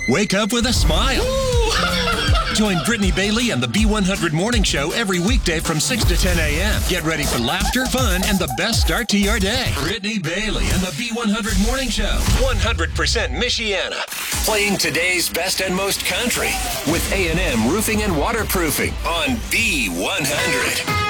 Wake up with a smile. Join Brittany Bailey and the B100 Morning Show every weekday from 6 to 10 a.m. Get ready for laughter, fun, and the best start to your day. Brittany Bailey and the B100 Morning Show. 100% Michiana. Playing today's best and most country with A&M Roofing and Waterproofing on B100.